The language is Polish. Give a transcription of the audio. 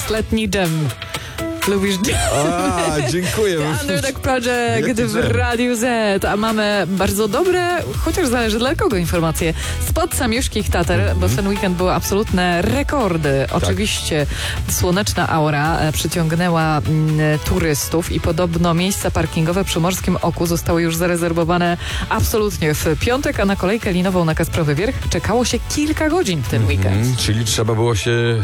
letni dżem. Lubisz dżem? Dziękuję. Underdog Project Jaki w dżem? Radiu Z. A mamy bardzo dobre, chociaż zależy dla kogo informacje. Spod Samiuszkich Tater, bo w ten weekend były absolutne rekordy. Oczywiście słoneczna aura przyciągnęła turystów i podobno miejsca parkingowe przy Morskim Oku zostały już zarezerwowane absolutnie w piątek, a na kolejkę linową na Kasprowy Wierch czekało się kilka godzin w ten weekend. Czyli trzeba było się